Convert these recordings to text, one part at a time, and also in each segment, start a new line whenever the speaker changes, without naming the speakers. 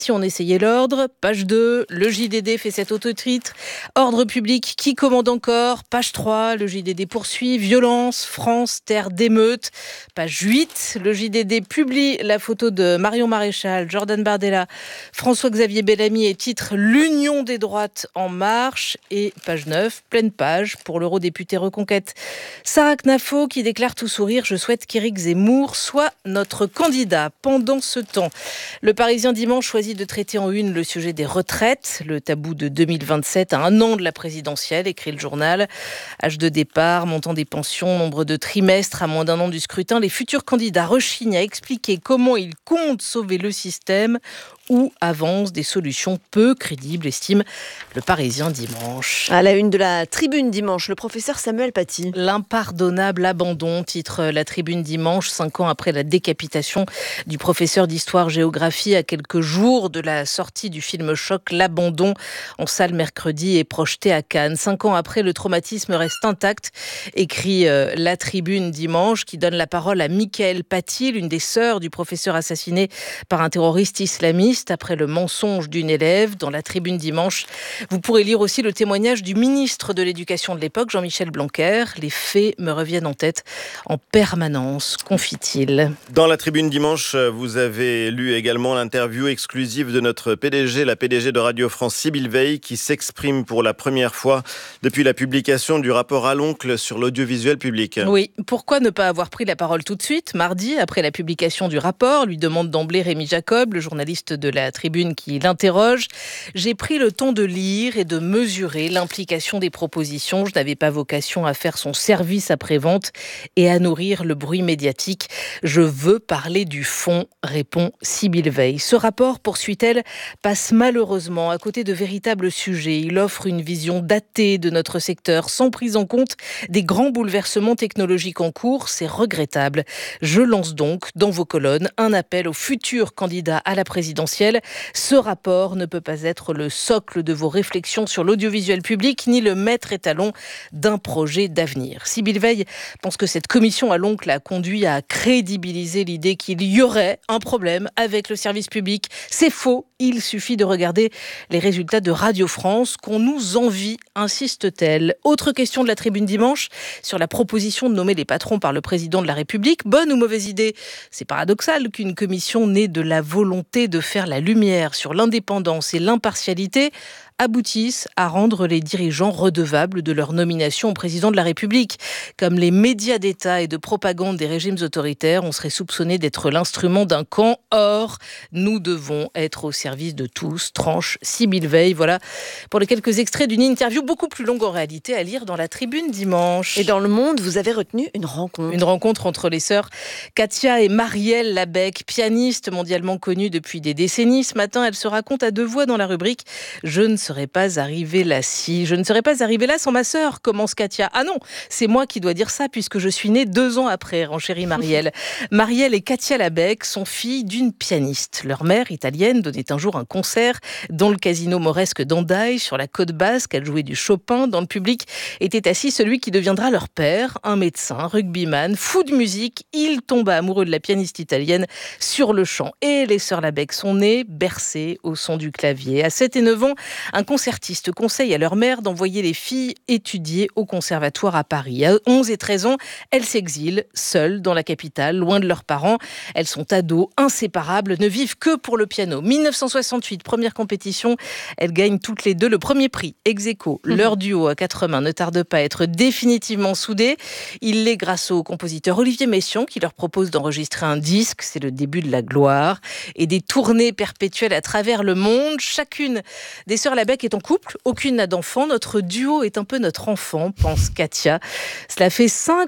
Si on essayait l'ordre, page 2, le JDD fait cet autotitre. Ordre public, qui commande encore? Page 3, le JDD poursuit. Violence, France, terre d'émeute. Page 8, le JDD publie la photo de Marion Maréchal, Jordan Bardella, François-Xavier Bellamy et titre L'Union des droites en marche. Et page 9, pleine page pour l'eurodéputé Reconquête Sarah Knafo qui déclare tout sourire: je souhaite qu'Éric Zemmour soit notre candidat. Pendant ce temps, le Parisien dimanche choisit de traiter en une le sujet des retraites, le tabou de 2027 à un an de la présidentielle, écrit le journal. Âge de départ, montant des pensions, nombre de trimestres à moins d'un an du scrutin, les futurs candidats rechignent à expliquer comment ils comptent sauver le système ou avancent des solutions peu crédibles, estime le Parisien dimanche.
À la une de la Tribune dimanche, le professeur Samuel Paty.
L'impardonnable abandon, titre la Tribune dimanche, 5 ans après la décapitation du professeur d'histoire-géographie, à quelques jours de la sortie du film choc L'Abandon, en salle mercredi et projeté à Cannes. 5 ans après, le traumatisme reste intact, écrit la Tribune dimanche, qui donne la parole à Mickaël Paty, l'une des sœurs du professeur assassiné par un terroriste islamiste après le mensonge d'une élève. Dans la Tribune dimanche, vous pourrez lire aussi le témoignage du ministre de l'Éducation de l'époque, Jean-Michel Blanquer. Les faits me reviennent en tête en permanence, confie-t-il.
Dans la Tribune dimanche, vous avez lu également l'interview exclusive de notre PDG, la PDG de Radio France, Sybille Veil, qui s'exprime pour la première fois depuis la publication du rapport à l'oncle sur l'audiovisuel public.
Oui, pourquoi ne pas avoir pris la parole tout de suite, mardi, après la publication du rapport, lui demande d'emblée Rémi Jacob, le journaliste de la Tribune qui l'interroge. J'ai pris le temps de lire et de mesurer l'implication des propositions. Je n'avais pas vocation à faire son service après-vente et à nourrir le bruit médiatique. Je veux parler du fond, répond Sybille Veil. Ce rapport, poursuit-elle, passe malheureusement à côté de véritables sujets. Il offre une vision datée de notre secteur, sans prise en compte des grands bouleversements technologiques en cours. C'est regrettable. Je lance donc, dans vos colonnes, un appel aux futurs candidats à la présidentielle. Ce rapport ne peut pas être le socle de vos réflexions sur l'audiovisuel public, ni le maître étalon d'un projet d'avenir. Sybille Veil pense que cette commission à l'oncle a conduit à crédibiliser l'idée qu'il y aurait un problème avec le service public. C'est faux, il suffit de regarder les résultats de Radio France qu'on nous envie, insiste-t-elle. Autre question de la Tribune dimanche sur la proposition de nommer les patrons par le président de la République. Bonne ou mauvaise idée? C'est paradoxal qu'une commission née de la volonté de faire la lumière sur l'indépendance et l'impartialité aboutissent à rendre les dirigeants redevables de leur nomination au président de la République. Comme les médias d'État et de propagande des régimes autoritaires, on serait soupçonné d'être l'instrument d'un camp. Or, nous devons être au service de tous, tranche Sybille Veil. Voilà pour les quelques extraits d'une interview beaucoup plus longue en réalité à lire dans la Tribune dimanche.
Et dans Le Monde, vous avez retenu une rencontre.
Une rencontre entre les sœurs Katia et Marielle Labec, pianistes mondialement connues depuis des décennies. Ce matin, elles se racontent à deux voix dans la rubrique « Je ne serais pas arrivée là si. Je ne serais pas arrivée là sans ma sœur », commence Katia. Ah non, c'est moi qui dois dire ça puisque je suis née 2 ans après, renchérit Marielle. Marielle et Katia Labec sont filles d'une pianiste. Leur mère, italienne, donnait un jour un concert dans le casino mauresque d'Andaille, sur la côte basque. Elle jouait du Chopin. Dans le public était assis celui qui deviendra leur père, un médecin, rugbyman, fou de musique. Il tomba amoureux de la pianiste italienne sur le champ. Et les sœurs Labec sont nées, bercées au son du clavier. À 7 et 9 ans, un concertiste conseille à leur mère d'envoyer les filles étudier au conservatoire à Paris. À 11 et 13 ans, elles s'exilent, seules, dans la capitale, loin de leurs parents. Elles sont ados, inséparables, ne vivent que pour le piano. 1968, première compétition, elles gagnent toutes les deux le premier prix, ex aequo. Leur duo à 4 mains ne tarde pas à être définitivement soudé. Il l'est grâce au compositeur Olivier Messiaen qui leur propose d'enregistrer un disque. C'est le début de la gloire et des tournées perpétuelles à travers le monde. Chacune des sœurs Labec est en couple, aucune n'a d'enfant. Notre duo est un peu notre enfant, pense Katia. Cela fait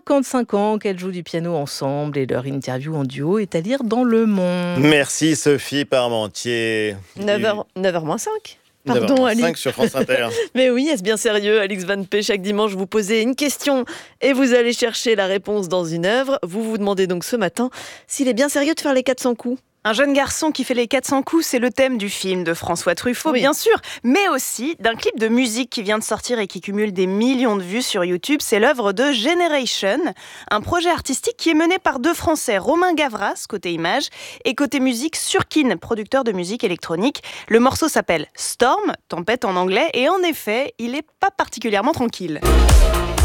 55 ans qu'elles jouent du piano ensemble et leur interview en duo est à lire dans Le Monde.
Merci Sophie Parmentier.
9h moins 5. Pardon,
9h05
Alix.
sur France Inter.
Mais oui, est-ce bien sérieux, Alix Van P? Chaque dimanche, vous posez une question et vous allez chercher la réponse dans une œuvre. Vous vous demandez donc ce matin s'il est bien sérieux de faire les 400 coups. Un jeune garçon qui fait les 400 coups, c'est le thème du film de François Truffaut, bien sûr, mais aussi d'un clip de musique qui vient de sortir et qui cumule des millions de vues sur YouTube. C'est l'œuvre de Generation, un projet artistique qui est mené par deux Français, Romain Gavras, côté image, et côté musique, Surkin, producteur de musique électronique. Le morceau s'appelle Storm, tempête en anglais, et en effet, il n'est pas particulièrement tranquille.